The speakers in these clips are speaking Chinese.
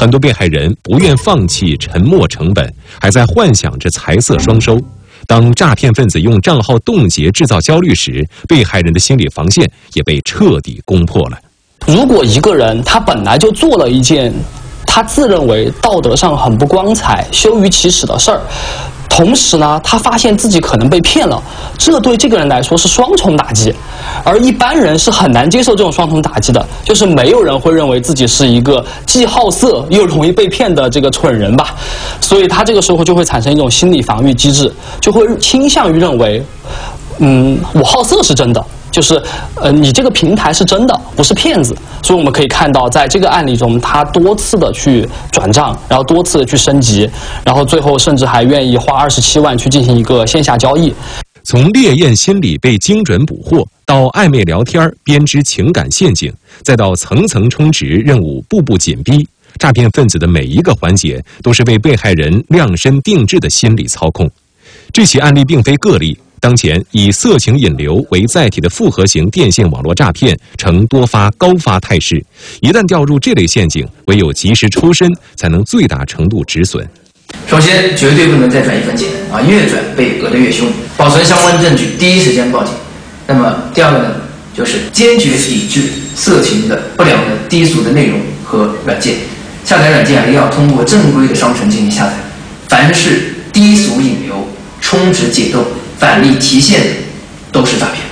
很多被害人不愿放弃沉没成本，还在幻想着财色双收。当诈骗分子用账号冻结制造焦虑时，被害人的心理防线也被彻底攻破了。 如果一个人他本来就做了一件他自认为道德上很不光彩、羞于启齿的事儿，同时呢，他发现自己可能被骗了，这对这个人来说是双重打击。而一般人是很难接受这种双重打击的，就是没有人会认为自己是一个既好色又容易被骗的这个蠢人吧。所以他这个时候就会产生一种心理防御机制，就会倾向于认为，我好色是真的。就是你这个平台是真的，不是骗子。所以我们可以看到，在这个案例中，他多次的去转账，然后多次的去升级，然后最后甚至还愿意花27万去进行一个线下交易。 从猎艳心理被精准捕获，到暧昧聊天编织情感陷阱，再到层层充值任务步步紧逼，诈骗分子的每一个环节都是为被害人量身定制的心理操控。这起案例并非个例。当前以色情引流为载体的复合型电信网络诈骗呈多发高发态势，一旦掉入这类陷阱，唯有及时抽身，才能最大程度止损。 首先，绝对不能再转一分钱啊，越转被讹得越凶，保存相关证据，第一时间报警。那么第二个呢，就是坚决抵制色情的不良的低俗的内容和软件。下载软件一定要通过正规的商城进行下载，凡是低俗引流、充值解冻、返利提现的都是诈骗。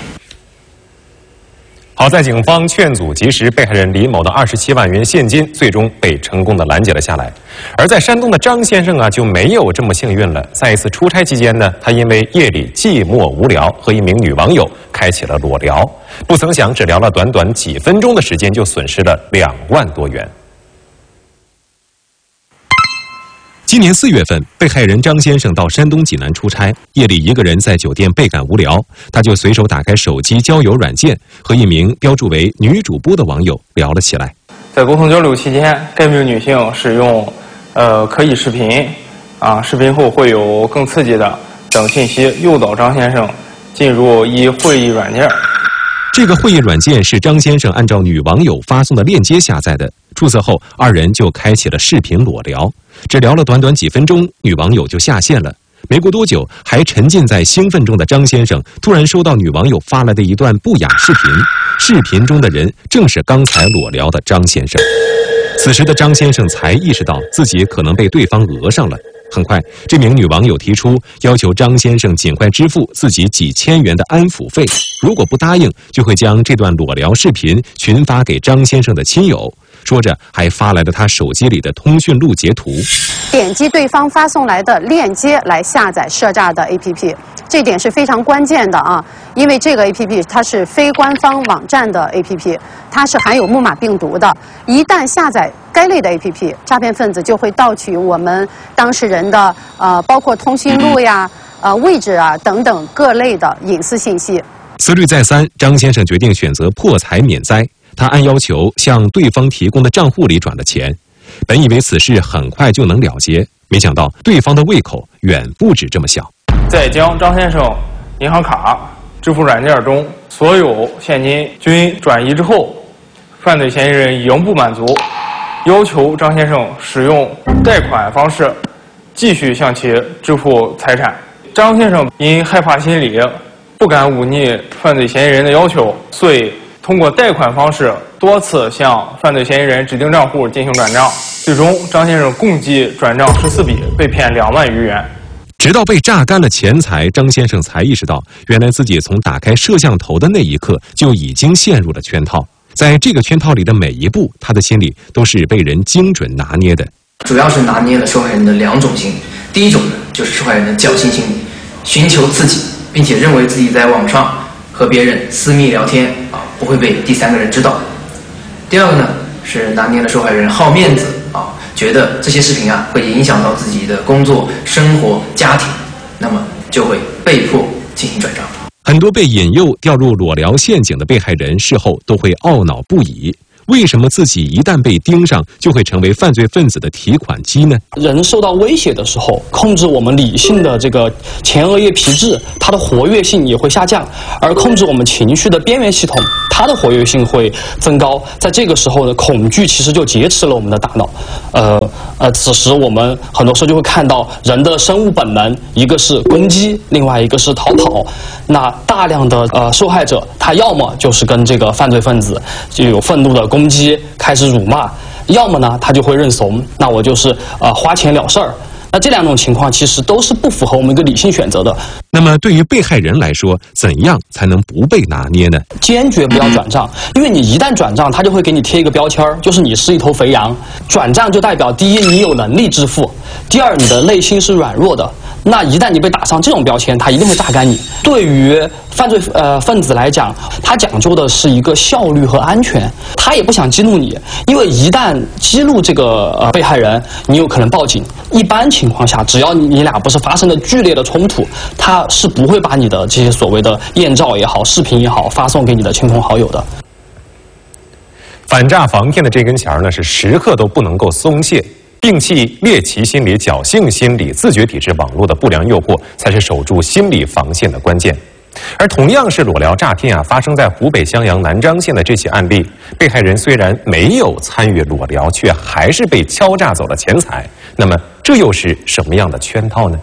好在警方劝阻及时，被害人李某的27万元现金最终被成功的拦截了下来。而在山东的张先生就没有这么幸运了。在一次出差期间呢，他因为夜里寂寞无聊，和一名女网友开启了裸聊，不曾想只聊了短短几分钟的时间，就损失了2万多元。今年4月份，被害人张先生到山东济南出差，夜里一个人在酒店倍感无聊，他就随手打开手机交友软件，和一名标注为女主播的网友聊了起来。 在沟通交流期间，该名女性使用可以视频视频后会有更刺激的等信息诱导张先生进入一会议软件。 这个会议软件是张先生按照女网友发送的链接下载的。注册后，二人就开启了视频裸聊，只聊了短短几分钟，女网友就下线了。没过多久，还沉浸在兴奋中的张先生突然收到女网友发来的一段不雅视频，视频中的人正是刚才裸聊的张先生。此时的张先生才意识到自己可能被对方讹上了。很快，这名女网友提出要求张先生尽快支付自己几千元的安抚费，如果不答应，就会将这段裸聊视频群发给张先生的亲友。说着，还发来了他手机里的通讯录截图。 点击对方发送来的链接来下载涉诈的 APP， 这点是非常关键的啊，因为这个 APP 它是非官方网站的 APP， 它是含有木马病毒的。一旦下载该类的 APP， 诈骗分子就会盗取我们当事人的包括通讯录呀、位置啊等等各类的隐私信息。 思虑再三，张先生决定选择破财免灾。他按要求向对方提供的账户里转了钱，本以为此事很快就能了结，没想到对方的胃口远不止这么小。 在将张先生银行卡、支付软件中所有现金均转移之后，犯罪嫌疑人仍不满足，要求张先生使用贷款方式继续向其支付财产。张先生因害怕心理，不敢忤逆犯罪嫌疑人的要求，所以通过贷款方式多次向犯罪嫌疑人指定账户进行转账，最终张先生共计转账14笔，被骗2万余元。 直到被榨干了钱财，张先生才意识到，原来自己从打开摄像头的那一刻就已经陷入了圈套。在这个圈套里的每一步，他的心里都是被人精准拿捏的。 主要是拿捏了受害人的2种心理。第一种呢，就是受害人的侥幸心理，寻求刺激，并且认为自己在网上和别人私密聊天不会被第三个人知道。第二个呢，是拿捏了受害人好面子觉得这些视频会影响到自己的工作、生活、家庭，那么就会被迫进行转账。 很多被引诱掉入裸聊陷阱的被害人事后都会懊恼不已， 为什么自己一旦被盯上，就会成为犯罪分子的提款机呢？ 人受到威胁的时候，控制我们理性的这个前额叶皮质，它的活跃性也会下降，而控制我们情绪的边缘系统，它的活跃性会增高。在这个时候呢，恐惧其实就劫持了我们的大脑。此时我们很多时候就会看到人的生物本能，一个是攻击，另外一个是逃跑。那大量的受害者，他要么就是跟这个犯罪分子就有愤怒的攻击，开始辱骂，要么呢他就会认怂，那我就是花钱了事儿。那这两种情况其实都是不符合我们一个理性选择的。 那么对于被害人来说，怎样才能不被拿捏呢？ 坚决不要转账，因为你一旦转账，他就会给你贴一个标签，就是你是一头肥羊。转账就代表第一，你有能力支付；第二，你的内心是软弱的。那一旦你被打上这种标签，他一定会榨干你。对于犯罪分子来讲，他讲究的是一个效率和安全，他也不想激怒你，因为一旦激怒这个被害人，你有可能报警。一般情况下，只要你俩不是发生了剧烈的冲突，他是不会把你的这些所谓的艳照也好、视频也好发送给你的亲朋好友的。 反诈防骗的这根弦呢，是时刻都不能够松懈。摒弃猎奇心理、侥幸心理，自觉抵制网络的不良诱惑，才是守住心理防线的关键。而同样是裸聊诈骗发生在湖北襄阳南漳县的这起案例，被害人虽然没有参与裸聊，却还是被敲诈走了钱财。那么，这又是什么样的圈套呢？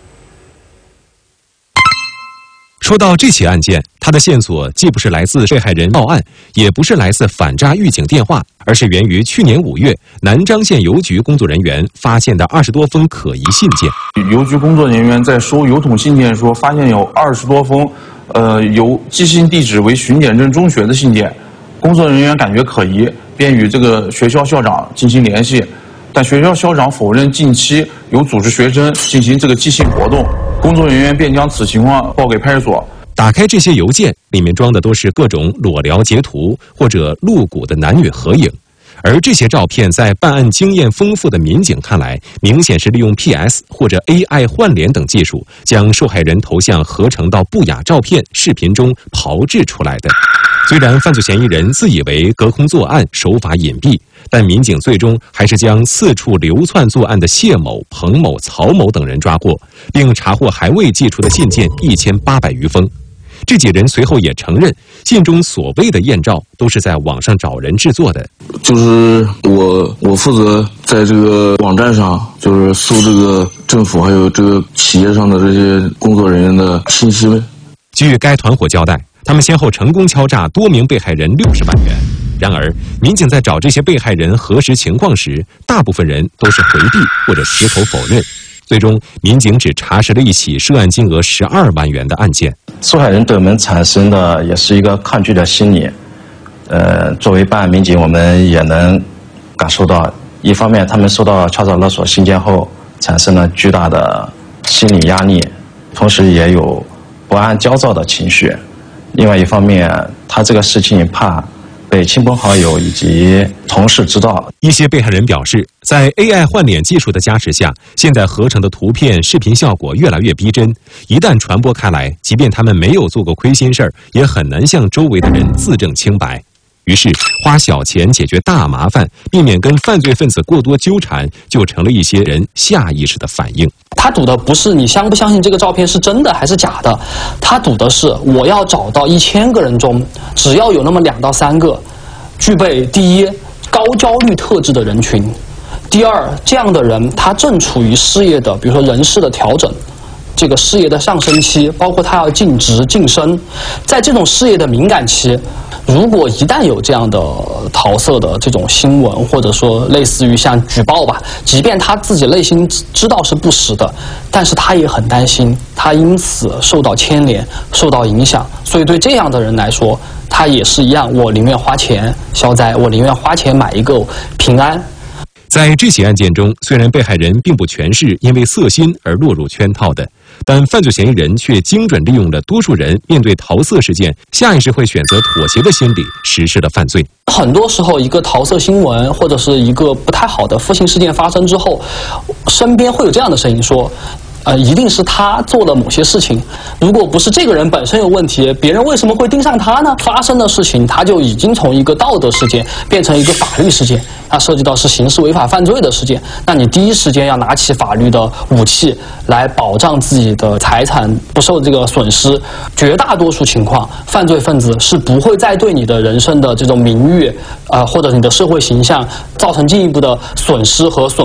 说到这起案件，它的线索既不是来自被害人报案，也不是来自反诈预警电话，而是源于去年5月南漳县邮局工作人员发现的20多封可疑信件。 邮局工作人员在收邮筒信件说，发现有20多封，邮寄信地址为巡检镇中学的信件。工作人员感觉可疑，便与这个学校校长进行联系，但学校校长否认近期有组织学生进行这个寄信活动。工作人员便将此情况报给派出所。 打开这些邮件，里面装的都是各种裸聊截图或者露骨的男女合影，而这些照片在办案经验丰富的民警看来，明显是利用 PS 或者 AI 换脸等技术，将受害人头像合成到不雅照片、视频中炮制出来的。虽然犯罪嫌疑人自以为隔空作案，手法隐蔽，但民警最终还是将四处流窜作案的谢某、彭某、曹某等人抓获，并查获还未寄出的信件1800余封。这几人随后也承认，信中所谓的艳照都是在网上找人制作的。 就是我负责在这个网站上，就是搜这个政府还有这个企业上的这些工作人员的信息。 据该团伙交代，他们先后成功敲诈多名被害人60万元。然而，民警在找这些被害人核实情况时，大部分人都是回避或者矢口否认。最终，民警只查实了一起涉案金额12万元的案件。 受害人对我们产生的也是一个抗拒的心理。作为办案民警，我们也能感受到，一方面他们受到敲诈勒索信件后产生了巨大的心理压力，同时也有不安焦躁的情绪。另外一方面，他这个事情怕被亲朋好友以及同事知道。 一些被害人表示，在 AI 换脸技术的加持下，现在合成的图片、视频效果越来越逼真。一旦传播开来，即便他们没有做过亏心事儿，也很难向周围的人自证清白。于是，花小钱解决大麻烦，避免跟犯罪分子过多纠缠，就成了一些人下意识的反应。 他赌的不是你相不相信这个照片是真的还是假的，他赌的是我要找到1000个人中，只要有那么2到3个具备第一高焦虑特质的人群，第二这样的人他正处于事业的比如说人事的调整，这个事业的上升期，包括他要晋职晋升，在这种事业的敏感期，如果一旦有这样的桃色的这种新闻，或者说类似于像举报吧，即便他自己内心知道是不实的，但是他也很担心，他因此受到牵连、受到影响，所以对这样的人来说，他也是一样，我宁愿花钱消灾，我宁愿花钱买一个平安。 在这起案件中，虽然被害人并不全是因为色心而落入圈套的，但犯罪嫌疑人却精准利用了多数人面对桃色事件下意识会选择妥协的心理，实施了犯罪。 很多时候，一个桃色新闻或者是一个不太好的负性事件发生之后，身边会有这样的声音说， 一定是他做了某些事情。如果不是这个人本身有问题，别人为什么会盯上他呢？发生的事情，他就已经从一个道德事件变成一个法律事件，它涉及到是刑事违法犯罪的事件。那你第一时间要拿起法律的武器来保障自己的财产不受这个损失。绝大多数情况，犯罪分子是不会再对你的人生的这种名誉，或者你的社会形象造成进一步的损失和损